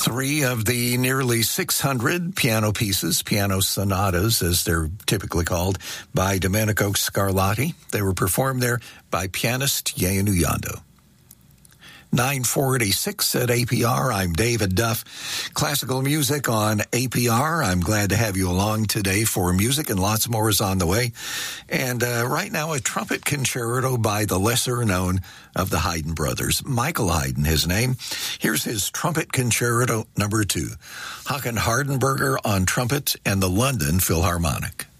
Three of the nearly 600 piano pieces, piano sonatas, as they're typically called, by Domenico Scarlatti. They were performed there by pianist Yehu Nyando. 946 at APR. I'm David Duff. Classical music on APR. I'm glad to have you along today for music, and lots more is on the way. And right now, a trumpet concerto by the lesser known of the Haydn brothers. Michael Haydn, his name. Here's his trumpet concerto number 2. Håkan Hardenberger on trumpet and the London Philharmonic.